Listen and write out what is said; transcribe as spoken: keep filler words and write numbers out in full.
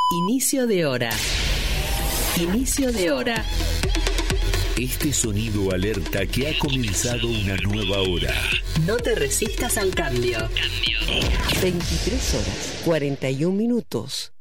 Inicio de hora. Inicio de hora. Este sonido alerta que ha comenzado una nueva hora. No te resistas al cambio. veintitrés horas, cuarenta y un minutos.